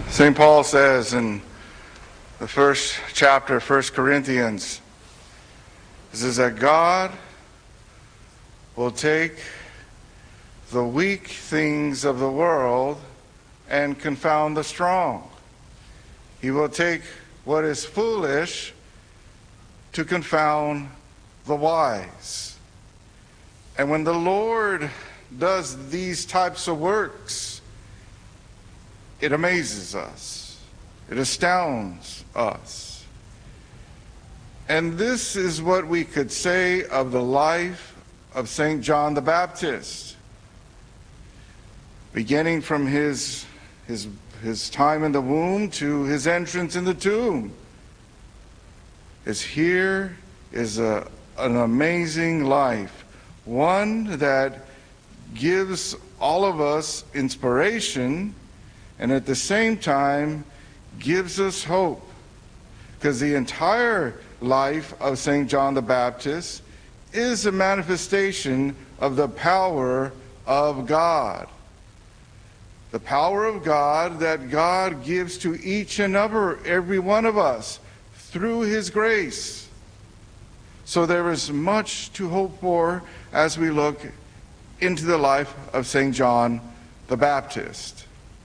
St. Paul says in the first chapter of 1 Corinthians, it says that God will take the weak things of the world and confound the strong. He will take what is foolish to confound the wise. And when the Lord does these types of works, it amazes us. It astounds us. And this is what we could say of the life of St. John the Baptist. Beginning from his time in the womb to his entrance in the tomb. Here is an amazing life. One that gives all of us inspiration and at the same time gives us hope. Because the entire life of St. John the Baptist is a manifestation of the power of God. The power of God that God gives to each and every one of us through His grace. So there is much to hope for as we look into the life of St. John the Baptist.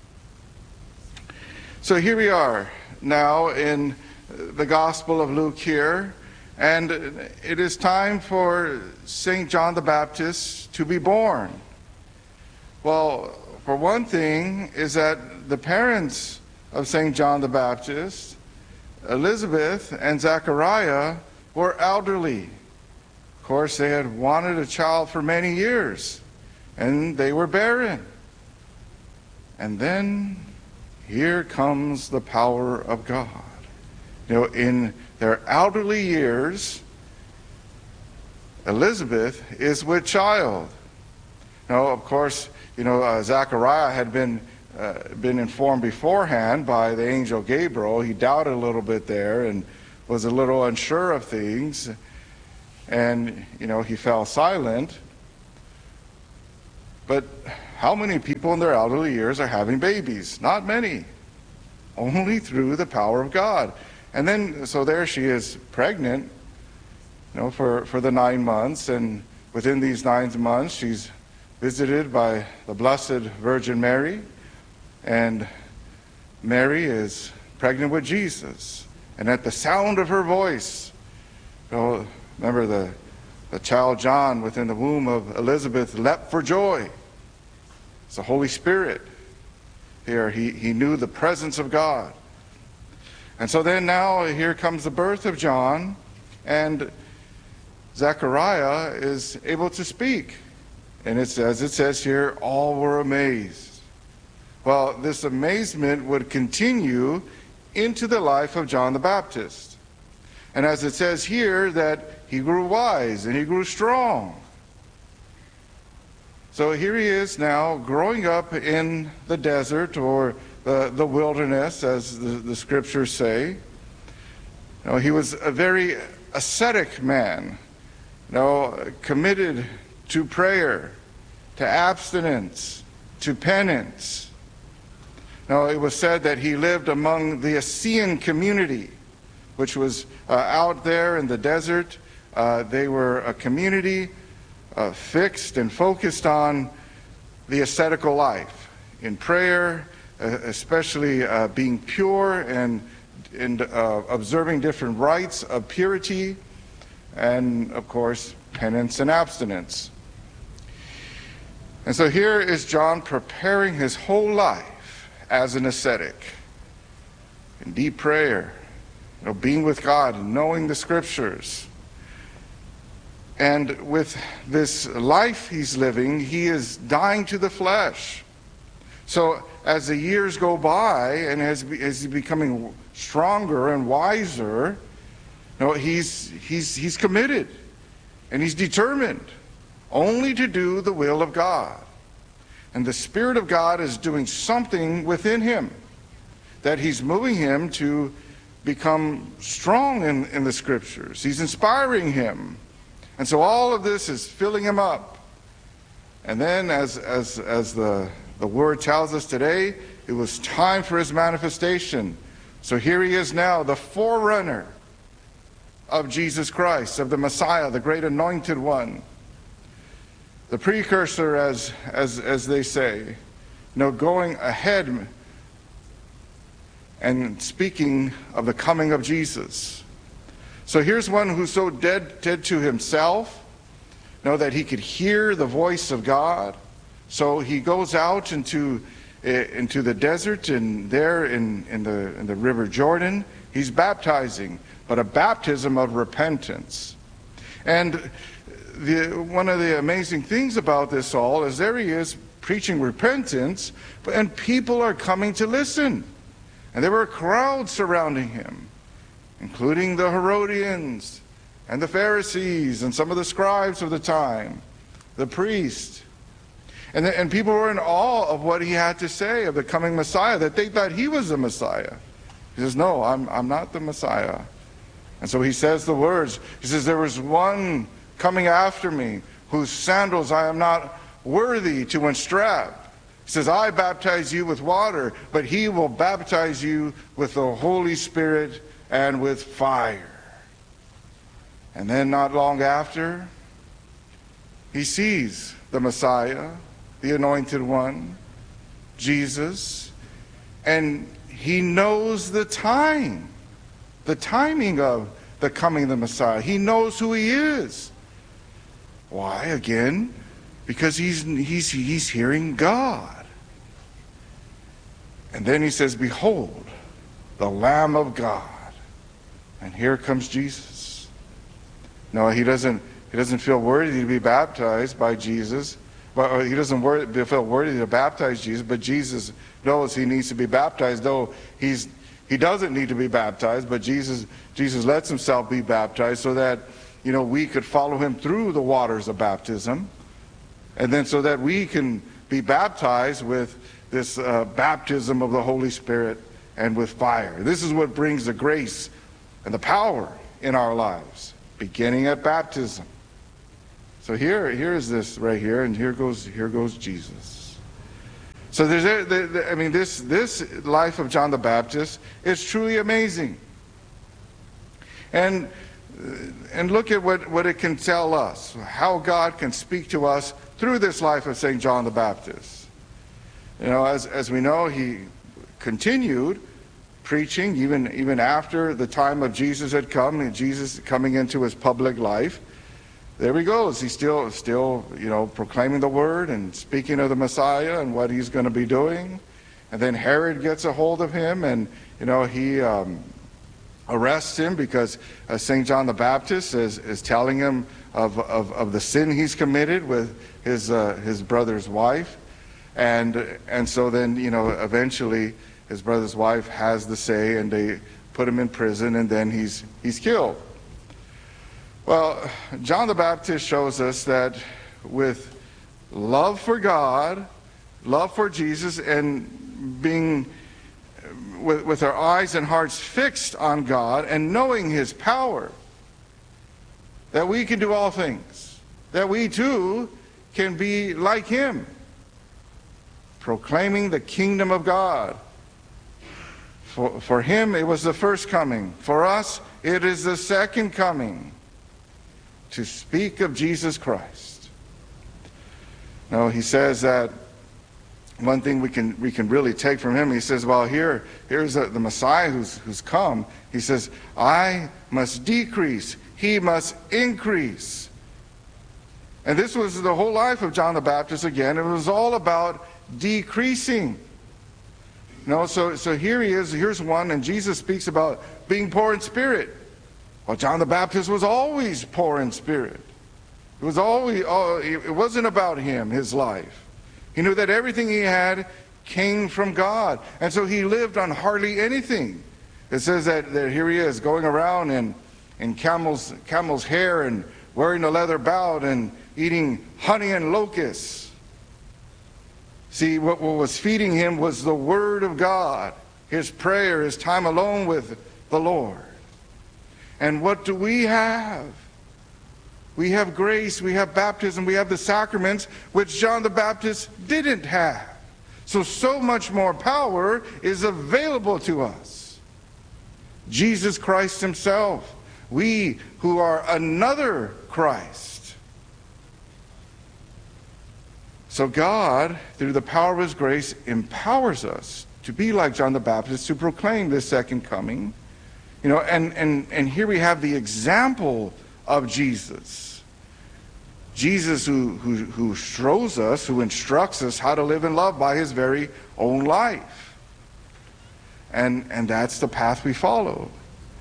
So here we are now in the Gospel of Luke here, and it is time for St. John the Baptist to be born. Well, for one thing is that the parents of St. John the Baptist, Elizabeth and Zachariah, were elderly. Of course, they had wanted a child for many years, and they were barren. And then here comes the power of God. In their elderly years, Elizabeth is with child. Now, of course, Zachariah had been informed beforehand by the angel Gabriel. He doubted a little bit there and was a little unsure of things. And, he fell silent. But how many people in their elderly years are having babies? Not many. Only through the power of God. And then, so there she is pregnant, for the 9 months. And within these 9 months, she's visited by the Blessed Virgin Mary. And Mary is pregnant with Jesus. And at the sound of her voice, remember the child John within the womb of Elizabeth leapt for joy. It's the Holy Spirit. Here, he knew the presence of God. And so then now here comes the birth of John, and Zechariah is able to speak. And as it says here, all were amazed. Well, this amazement would continue into the life of John the Baptist. And as it says here, that he grew wise and he grew strong. So here he is now growing up in the desert or the wilderness, as the scriptures say. He was a very ascetic man, committed to prayer, to abstinence, to penance. Now, it was said that he lived among the Essene community, which was out there in the desert. They were a community fixed and focused on the ascetical life, in prayer, especially being pure and observing different rites of purity, and of course, penance and abstinence. And so here is John preparing his whole life as an ascetic, in deep prayer, being with God, and knowing the scriptures. And with this life he's living, he is dying to the flesh. So as the years go by and as he's becoming stronger and wiser, he's committed and he's determined only to do the will of God. And the Spirit of God is doing something within him, that he's moving him to become strong in the scriptures. He's inspiring him. And so all of this is filling him up. And then as the word tells us today, it was time for his manifestation. So here he is now, the forerunner of Jesus Christ, of the Messiah, the great anointed one. The precursor, as they say, going ahead and speaking of the coming of Jesus. So here's one who's so dead to himself, that he could hear the voice of God. So he goes out into the desert, and there in the river Jordan, he's baptizing, but a baptism of repentance. And one of the amazing things about this all is there he is preaching repentance, and people are coming to listen. And there were crowds surrounding him, including the Herodians and the Pharisees and some of the scribes of the time, the priests. And people were in awe of what he had to say of the coming Messiah, that they thought he was the Messiah. He says, no, I'm not the Messiah. And so he says the words. He says, there was one coming after me whose sandals I am not worthy to unstrap. He says, I baptize you with water, but he will baptize you with the Holy Spirit and with fire. And then not long after, he sees the Messiah, the anointed one, Jesus, and he knows the timing of the coming of the Messiah. He knows who he is. Why? Again, because he's hearing God. And then he says, behold, the Lamb of God. And here comes Jesus. No, he doesn't feel worthy to be baptized by Jesus. Well, he doesn't feel worthy to baptize Jesus, but Jesus knows he needs to be baptized, though he doesn't need to be baptized, but Jesus lets himself be baptized so that we could follow him through the waters of baptism, and then so that we can be baptized with this baptism of the Holy Spirit and with fire. This is what brings the grace and the power in our lives, beginning at baptism. So here is this right here, and here goes Jesus. So this life of John the Baptist is truly amazing. And look at what it can tell us, how God can speak to us through this life of St. John the Baptist. As we know, he continued preaching even after the time of Jesus had come, and Jesus coming into his public life. There he goes. He's still proclaiming the word and speaking of the Messiah and what he's going to be doing. And then Herod gets a hold of him, and he arrests him because St. John the Baptist is telling him of the sin he's committed with his brother's wife. And so then, eventually his brother's wife has the say, and they put him in prison, and then he's killed. Well, John the Baptist shows us that with love for God, love for Jesus, and being with our eyes and hearts fixed on God and knowing his power, that we can do all things, that we too can be like him, proclaiming the kingdom of God. For him, it was the first coming. For us, it is the second coming, to speak of Jesus Christ. Now, he says that one thing we can really take from him, he says, well, here's the Messiah who's come. He says, I must decrease, he must increase. And this was the whole life of John the Baptist again. It was all about decreasing. So here he is, here's one, and Jesus speaks about being poor in spirit. Well, John the Baptist was always poor in spirit. It wasn't about him, his life. He knew that everything he had came from God. And so he lived on hardly anything. It says that here he is going around in camel's hair and wearing a leather belt and eating honey and locusts. See, what was feeding him was the Word of God, his prayer, his time alone with the Lord. And what do we have? We have grace, we have baptism, we have the sacraments, which John the Baptist didn't have. So much more power is available to us. Jesus Christ himself, we who are another Christ. So God, through the power of his grace, empowers us to be like John the Baptist, to proclaim this second coming. You know, and here we have the example of Jesus. Jesus who shows us, who instructs us how to live in love by his very own life. And that's the path we follow.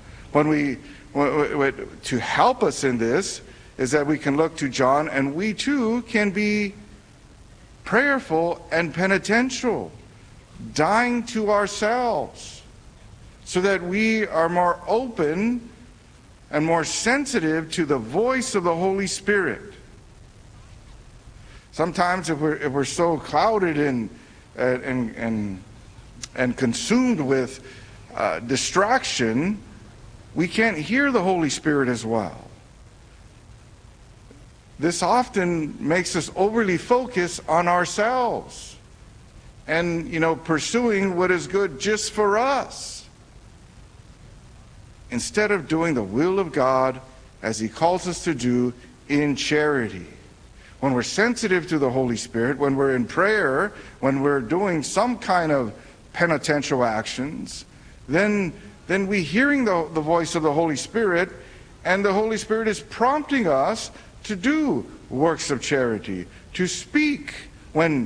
To help us in this is that we can look to John, and we too can be prayerful and penitential, dying to ourselves, so that we are more open and more sensitive to the voice of the Holy Spirit. Sometimes if we're so clouded and consumed with distraction, we can't hear the Holy Spirit as well. This often makes us overly focus on ourselves and, pursuing what is good just for us, instead of doing the will of God as he calls us to do in charity. When we're sensitive to the Holy Spirit, when we're in prayer, when we're doing some kind of penitential actions, then we're hearing the voice of the Holy Spirit, and the Holy Spirit is prompting us to do works of charity, to speak when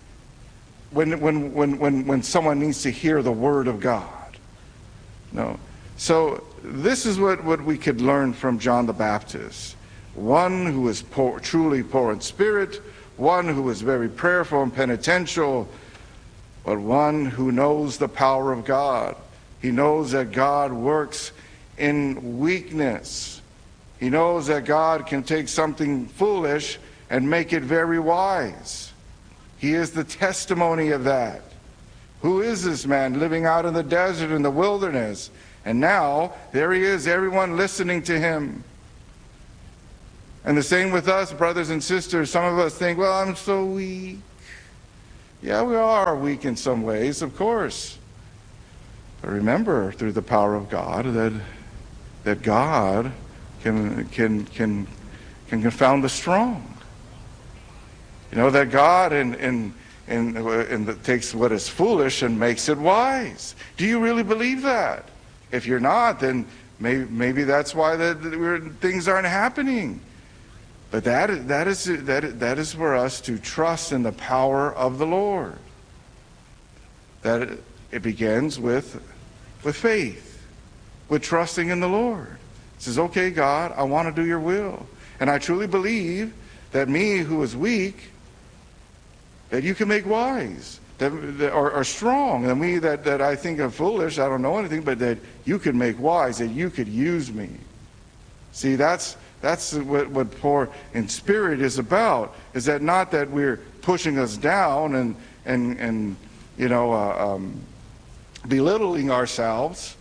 someone needs to hear the word of God. No. So this is what we could learn from John the Baptist. One who is truly poor in spirit, one who is very prayerful and penitential, but one who knows the power of God. He knows that God works in weakness. He knows that God can take something foolish and make it very wise. He is the testimony of that. Who is this man living out in the desert, in the wilderness? And now, there he is, everyone listening to him. And the same with us, brothers and sisters. Some of us think, well, I'm so weak. Yeah, we are weak in some ways, of course. But remember, through the power of God, that God can confound the strong. That God takes what is foolish and makes it wise. Do you really believe that? If you're not, then maybe that's why things aren't happening. But that is for us to trust in the power of the Lord. That it begins with faith, with trusting in the Lord. It says, okay, God, I want to do your will. And I truly believe that me who is weak, that you can make wise, that are strong, and me that I think of foolish, I don't know anything, but that you could make wise, that you could use me. See, that's what poor in spirit is about. Is that not that we're pushing us down and belittling ourselves,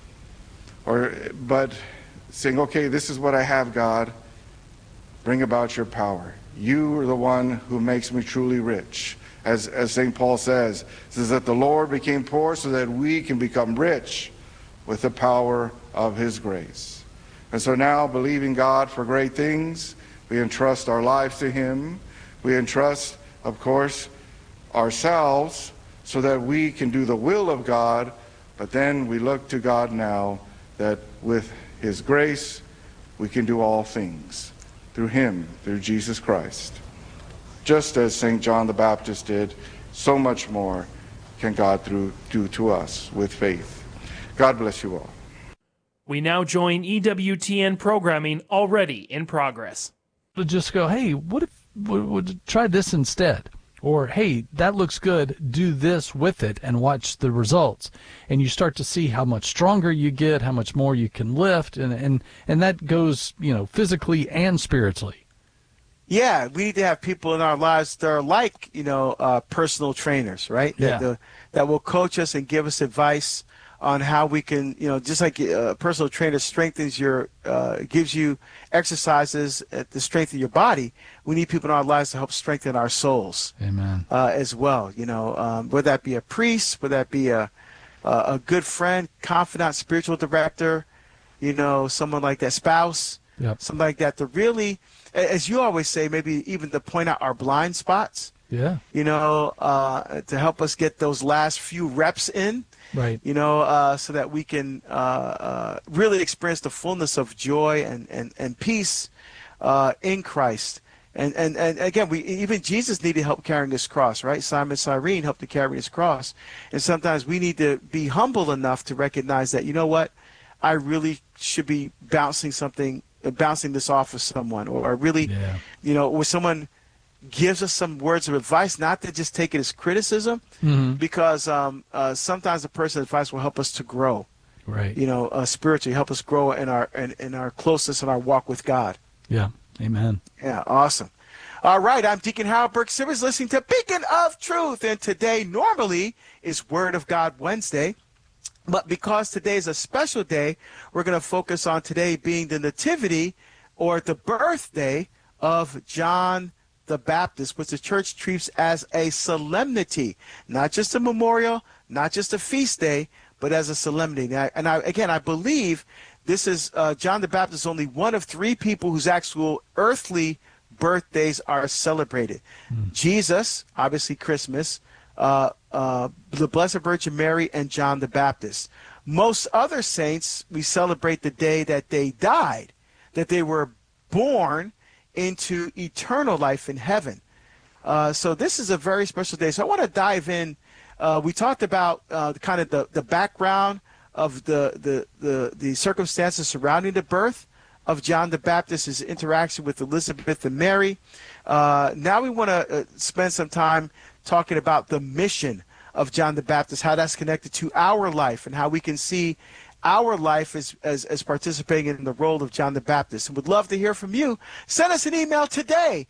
but saying, okay, this is what I have, God. Bring about your power. You are the one who makes me truly rich. As St. Paul says that the Lord became poor so that we can become rich with the power of his grace. And so now, believing God for great things, we entrust our lives to him. We entrust, of course, ourselves so that we can do the will of God. But then we look to God now that with his grace, we can do all things through him, through Jesus Christ. Just as St. John the Baptist did, so much more can God do to us with faith. God bless you all. We now join EWTN programming already in progress. Just go, hey, what if we try this instead? Or, hey, that looks good, do this with it and watch the results. And you start to see how much stronger you get, how much more you can lift, and that goes, physically and spiritually. Yeah, we need to have people in our lives that are like, personal trainers, right? Yeah. That will coach us and give us advice on how we can, just like a personal trainer strengthens gives you exercises to strengthen your body. We need people in our lives to help strengthen our souls. Amen. As well. Whether that be a priest, whether that be a good friend, confidant, spiritual director, someone like that, spouse, Yep. something like that, to really, as you always say, maybe even to point out our blind spots, Yeah. to help us get those last few reps in, Right. so that we can really experience the fullness of joy and peace in Christ. And again, even Jesus needed help carrying his cross, right? Simon Cyrene helped to carry his cross. And sometimes we need to be humble enough to recognize that, you know what, I really should be bouncing this off of someone, or really, where someone gives us some words of advice, not to just take it as criticism, because sometimes a person's advice will help us to grow, Right. Spiritually, help us grow in our closeness and our walk with God. Yeah. Amen. Yeah, awesome. All right, I'm Deacon Harold Burke Simmons, listening to Beacon of Truth, and today normally is Word of God Wednesday, but because today is a special day, we're going to focus on today being the nativity or the birthday of John the Baptist, which the church treats as a solemnity, not just a memorial, not just a feast day, but as a solemnity. I believe this is John the Baptist, only one of three people whose actual earthly birthdays are celebrated. Jesus, obviously Christmas, the Blessed Virgin Mary, and John the Baptist. Most other saints, we celebrate the day that they died, that they were born into eternal life in heaven. So this is a very special day. So I want to dive in. We talked about kind of the background of the circumstances surrounding the birth of John the Baptist, his interaction with Elizabeth and Mary. Now we want to spend some time talking about the mission of John the Baptist, how that's connected to our life, and how we can see our life as participating in the role of John the Baptist. And would love to hear from you. Send us an email today,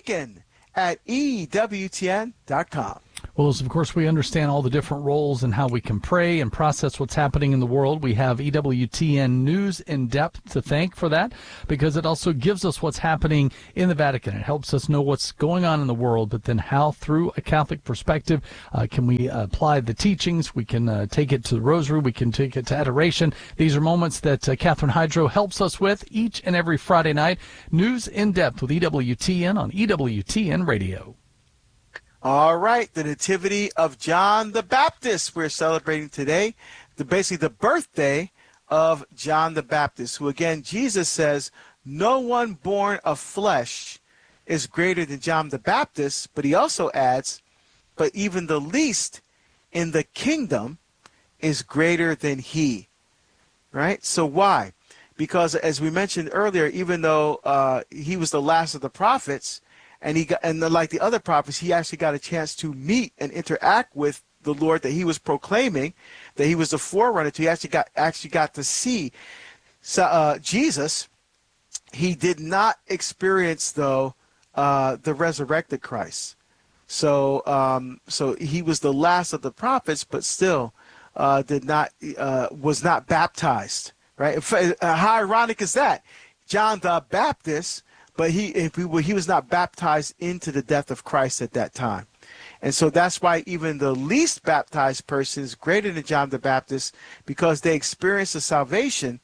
beacon@ewtn.com. Well, as of course we understand all the different roles and how we can pray and process what's happening in the world, we have EWTN News in Depth to thank for that, because it also gives us what's happening in the Vatican. It helps us know what's going on in the world, but then how, through a Catholic perspective, can we apply the teachings? We can take it to the Rosary. We can take it to adoration. These are moments that Catherine Hydro helps us with each and every Friday night. News in Depth with EWTN on EWTN Radio. All right, the Nativity of John the Baptist we're celebrating today, basically the birthday of John the Baptist, who, again, Jesus says, no one born of flesh is greater than John the Baptist, but he also adds, but even the least in the kingdom is greater than he, right? So why? Because, as we mentioned earlier, even though he was the last of the prophets, and like the other prophets, he actually got a chance to meet and interact with the Lord that he was proclaiming, that he was the forerunner to. He actually got to see Jesus. He did not experience, though, the resurrected Christ. So he was the last of the prophets, but still was not baptized. Right? How ironic is that? John the Baptist, but he was not baptized into the death of Christ at that time. And so that's why even the least baptized person is greater than John the Baptist, because they experienced the salvation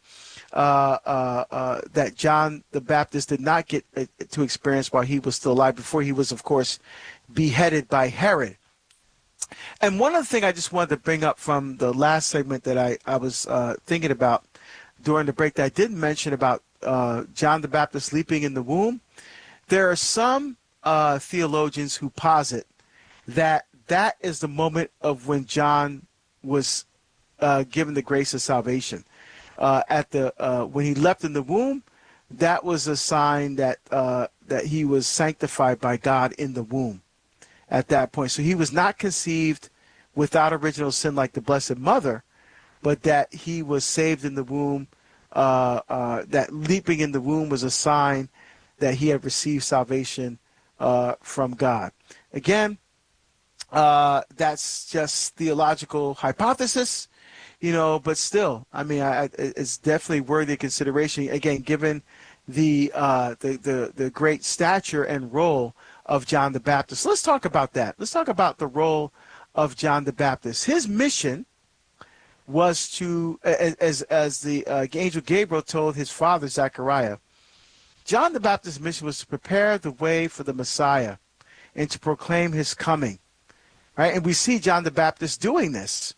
that John the Baptist did not get to experience while he was still alive, before he was, of course, beheaded by Herod. And one other thing I just wanted to bring up from the last segment that I was thinking about during the break that I didn't mention about John the Baptist sleeping in the womb. There are some theologians who posit that is the moment of when John was given the grace of salvation. When he leapt in the womb, that was a sign that he was sanctified by God in the womb at that point. So he was not conceived without original sin like the Blessed Mother, but that he was saved in the womb. That leaping in the womb was a sign that he had received salvation from God. Again, that's just theological hypothesis, but still, I mean, it's definitely worthy of consideration. Again, given the great stature and role of John the Baptist. Let's talk about that. Let's talk about the role of John the Baptist. His mission was to, as the angel Gabriel told his father Zechariah, John the Baptist's mission was to prepare the way for the Messiah and to proclaim his coming. Right? And we see John the Baptist doing this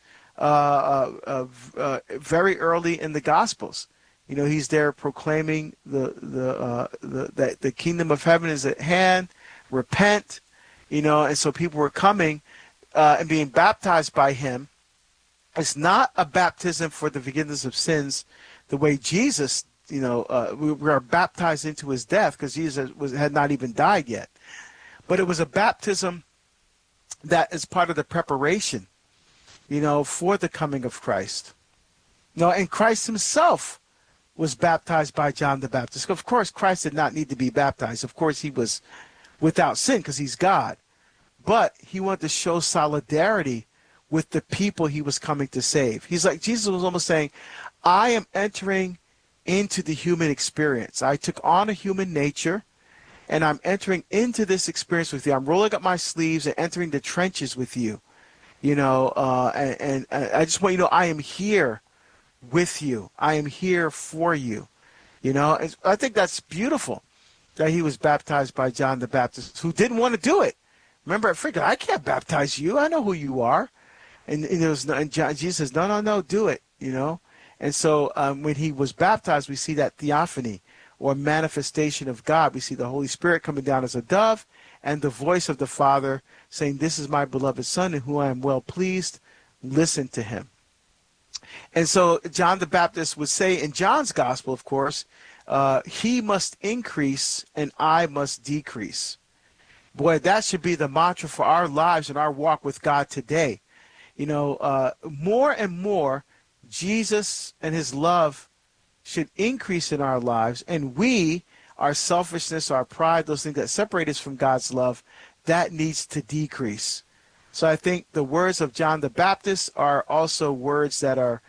very early in the Gospels. He's there proclaiming that the kingdom of heaven is at hand. Repent, and so people were coming and being baptized by him. It's not a baptism for the forgiveness of sins, the way Jesus, we are baptized into his death because Jesus had not even died yet. But it was a baptism that is part of the preparation, for the coming of Christ. And Christ himself was baptized by John the Baptist. Of course, Christ did not need to be baptized. Of course, he was without sin because he's God. But he wanted to show solidarity with the people he was coming to save. Jesus was almost saying, I am entering into the human experience. I took on a human nature, and I'm entering into this experience with you. I'm rolling up my sleeves and entering the trenches with you. And I just want you to know I am here with you. I am here for you. And I think that's beautiful that he was baptized by John the Baptist, who didn't want to do it. Remember, I can't baptize you. I know who you are. And Jesus says, no, do it, And so when he was baptized, we see that theophany or manifestation of God. We see the Holy Spirit coming down as a dove and the voice of the Father saying, this is my beloved Son in whom I am well pleased. Listen to him. And so John the Baptist would say in John's gospel, of course, he must increase and I must decrease. Boy, that should be the mantra for our lives and our walk with God today. More and more, Jesus and his love should increase in our lives, and our selfishness, our pride, those things that separate us from God's love, that needs to decrease. So I think the words of John the Baptist are also words that are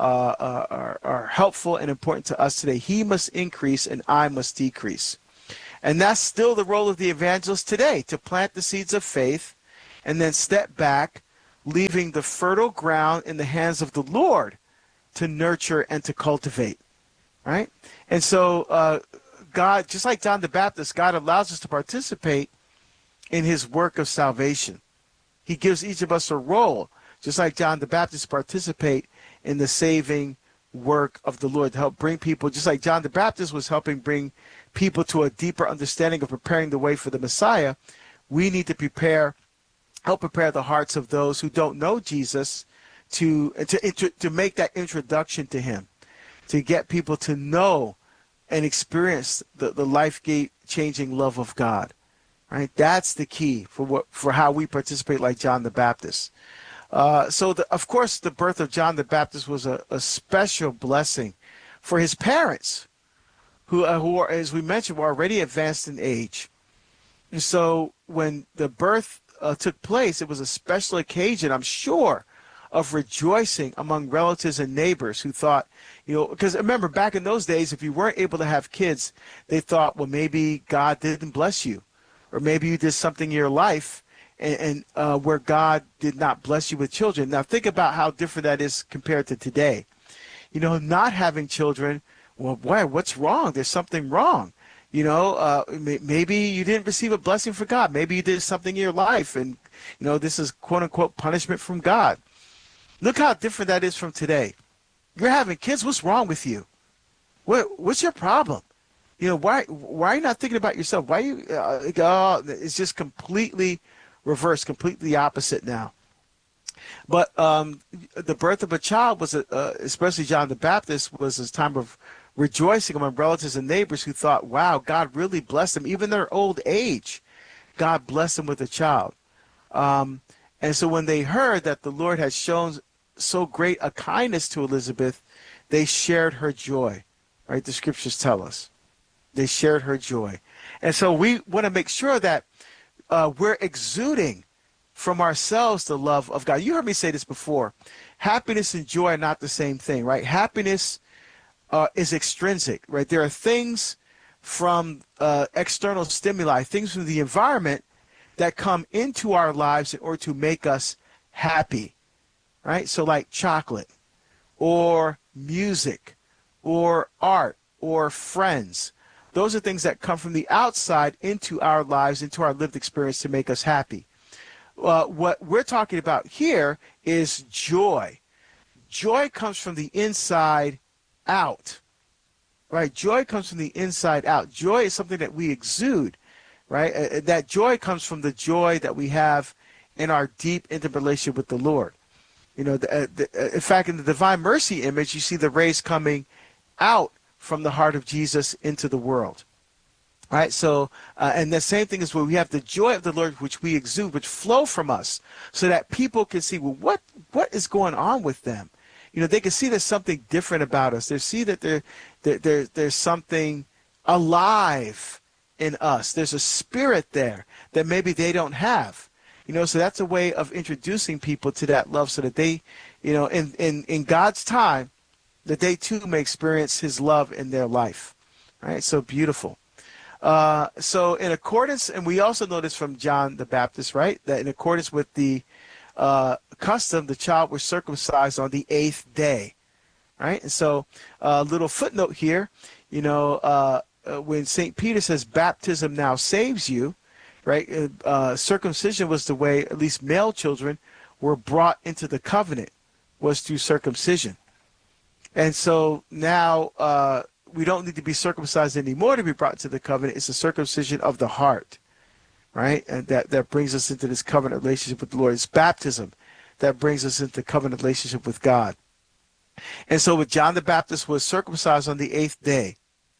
helpful and important to us today. He must increase and I must decrease. And that's still the role of the evangelist today, to plant the seeds of faith and then step back, leaving the fertile ground in the hands of the Lord to nurture and to cultivate, right? And so God, just like John the Baptist, God allows us to participate in his work of salvation. He gives each of us a role, just like John the Baptist, participate in the saving work of the Lord to help bring people, just like John the Baptist was helping bring people to a deeper understanding of preparing the way for the Messiah. We need to help prepare the hearts of those who don't know Jesus to make that introduction to him, to get people to know and experience the life-changing love of God. Right? That's the key for how we participate like John the Baptist. Of course, the birth of John the Baptist was a special blessing for his parents, who are, as we mentioned, were already advanced in age. And so when the birth took place, it was a special occasion, I'm sure, of rejoicing among relatives and neighbors who thought, because remember, back in those days, if you weren't able to have kids, they thought, well, maybe God didn't bless you, or maybe you did something in your life and where God did not bless you with children. Now, think about how different that is compared to today. Not having children, well, boy, what's wrong? There's something wrong. Maybe you didn't receive a blessing from God. Maybe you did something in your life, and, this is quote-unquote punishment from God. Look how different that is from today. You're having kids. What's wrong with you? What's your problem? Why are you not thinking about yourself? Why you? It's just completely reversed, completely opposite now. But the birth of a child was, especially John the Baptist, was a time of rejoicing among relatives and neighbors who thought, wow, God really blessed them. Even their old age, God blessed them with a child. And so when they heard that the Lord had shown so great a kindness to Elizabeth, they shared her joy, right? The scriptures tell us. They shared her joy. And so we want to make sure that we're exuding from ourselves the love of God. You heard me say this before. Happiness and joy are not the same thing, right? Happiness is extrinsic, right? There are things from external stimuli, things from the environment that come into our lives in order to make us happy, right? So like chocolate or music or art or friends. Those are things that come from the outside into our lives, into our lived experience to make us happy. What we're talking about here is joy. Joy comes from the inside out, right? Joy comes from the inside out. Joy is something that we exude, right? That joy comes from the joy that we have in our deep, intimate relationship with the Lord. You know, in fact, in the Divine Mercy image, you see the rays coming out from the heart of Jesus into the world. All right, so, and the same thing is where we have the joy of the Lord, which we exude, which flow from us, so that people can see, well, what is going on with them? You know, they can see there's something different about us. They see that there's something alive in us. There's a spirit there that maybe they don't have. You know, so that's a way of introducing people to that love, so that they, you know, in God's time, that they too may experience his love in their life. All right, so beautiful. So in accordance, and we also know this from John the Baptist, right, that in accordance with the custom, the child was circumcised on the 8th day, right? And so a little footnote here, you know, when St. Peter says baptism now saves you, right, circumcision was the way at least male children were brought into the covenant, was through circumcision. And so now we don't need to be circumcised anymore to be brought to the covenant. It's a circumcision of the heart, right? And that brings us into this covenant relationship with the Lord. It's baptism that brings us into covenant relationship with God. And so with John the Baptist was circumcised on the 8th day.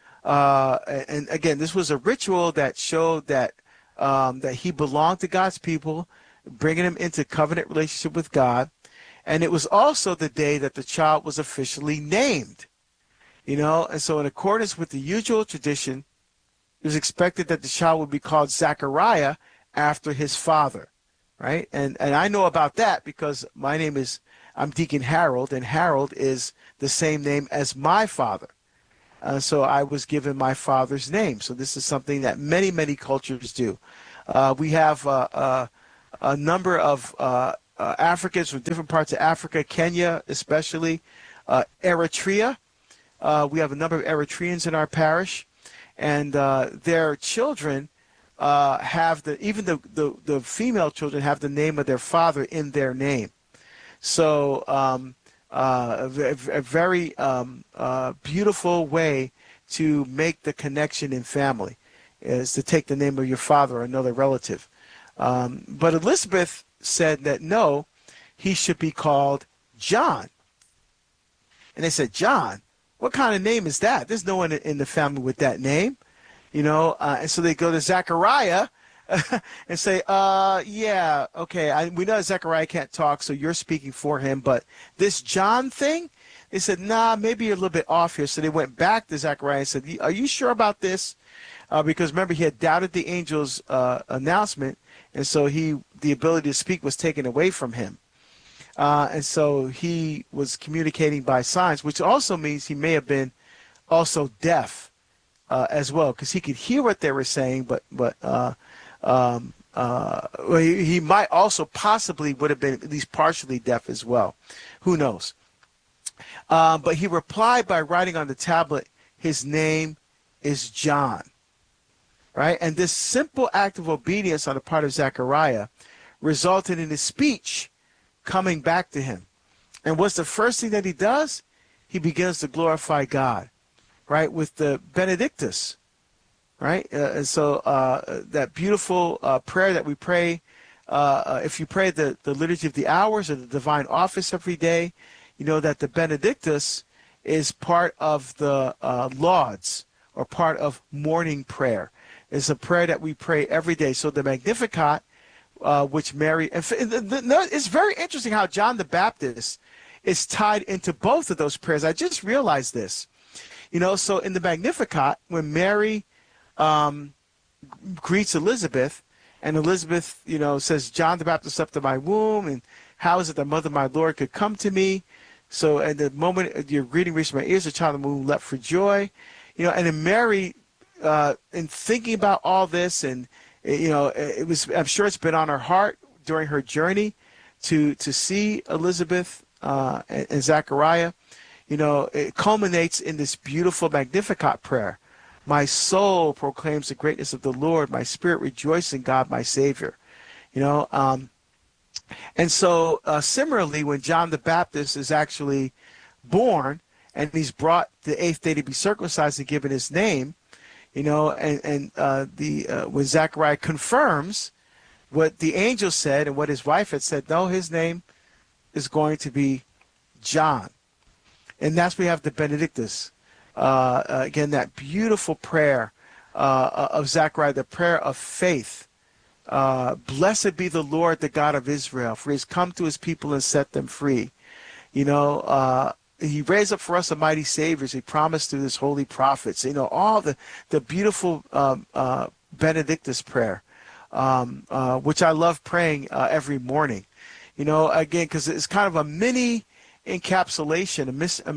And again, this was a ritual that showed that that he belonged to God's people, bringing him into covenant relationship with God. And it was also the day that the child was officially named. You know, and so in accordance with the usual tradition, it was expected that the child would be called Zachariah after his father, right? And I know about that because I'm Deacon Harold, and Harold is the same name as my father. So I was given my father's name. So this is something that many, many cultures do. We have a number of Africans from different parts of Africa, Kenya especially, Eritrea. We have a number of Eritreans in our parish, and their children have even the female children have the name of their father in their name. So a very beautiful way to make the connection in family is to take the name of your father or another relative. But Elizabeth said that no, he should be called John. And they said, John? What kind of name is that? There's no one in the family with that name, you know. And so they go to Zechariah and say, yeah, okay, we know Zechariah can't talk, so you're speaking for him. But this John thing, they said, nah, maybe you're a little bit off here. So they went back to Zechariah and said, are you sure about this? Because remember, he had doubted the angel's announcement, and so the ability to speak was taken away from him. And so he was communicating by signs, which also means he may have been also deaf as well, because he could hear what they were saying, but he might also possibly would have been at least partially deaf as well. Who knows? But he replied by writing on the tablet, his name is John. Right? And this simple act of obedience on the part of Zechariah resulted in his speech coming back to him. And what's the first thing that he does? He begins to glorify God, right, with the Benedictus, right? And so that beautiful prayer that we pray, if you pray the Liturgy of the Hours or the Divine Office every day, you know that the Benedictus is part of the Lauds, or part of morning prayer. It's a prayer that we pray every day. So the Magnificat, which Mary, it's very interesting how John the Baptist is tied into both of those prayers. I just realized this. So in the Magnificat, when Mary greets Elizabeth, and Elizabeth, says, John the Baptist up to my womb, and how is it the mother of my Lord could come to me? So at the moment your greeting reached my ears, the child of the womb leapt for joy. And then Mary, in thinking about all this, and, I'm sure it's been on her heart during her journey to see Elizabeth and Zechariah. It culminates in this beautiful Magnificat prayer. My soul proclaims the greatness of the Lord. My spirit rejoices in God, my Savior. And so similarly, when John the Baptist is actually born and he's brought the 8th day to be circumcised and given his name, when Zechariah confirms what the angel said and what his wife had said, no, his name is going to be John. And that's where we have the Benedictus. Again, that beautiful prayer of Zechariah, the prayer of faith. Blessed be the Lord, the God of Israel, for he has come to his people and set them free. He raised up for us a mighty Savior, as he promised through his holy prophets. All the beautiful Benedictus prayer, which I love praying every morning. Again, because it's kind of a mini encapsulation,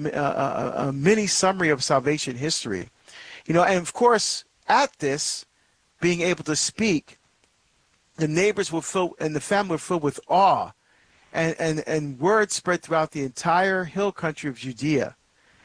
a mini summary of salvation history. And of course, at this, being able to speak, the neighbors were filled and the family were filled with awe, and word spread throughout the entire hill country of Judea.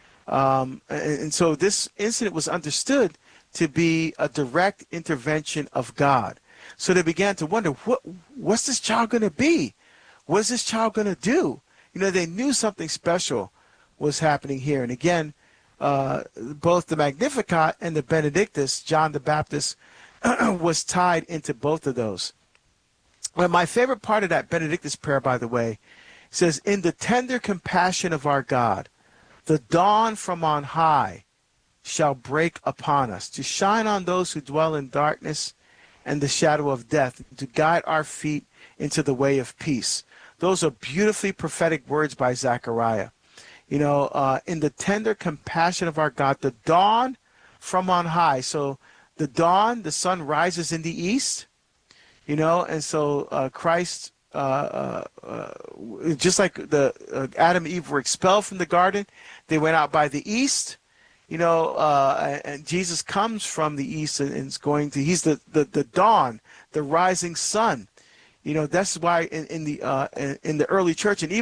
And so this incident was understood to be a direct intervention of God. So they began to wonder, what's this child going to be? What is this child going to do? They knew something special was happening here. And again, both the Magnificat and the Benedictus, John the Baptist, was tied into both of those. Well, my favorite part of that Benedictus prayer, by the way, says, in the tender compassion of our God, the dawn from on high shall break upon us, to shine on those who dwell in darkness and the shadow of death, to guide our feet into the way of peace. Those are beautifully prophetic words by Zechariah. In the tender compassion of our God, the dawn from on high. So the dawn, the sun rises in the east, and so Christ, just like the Adam and Eve were expelled from the garden, they went out by the east, and Jesus comes from the east and is he's the dawn, the rising sun. That's why in the early church, and even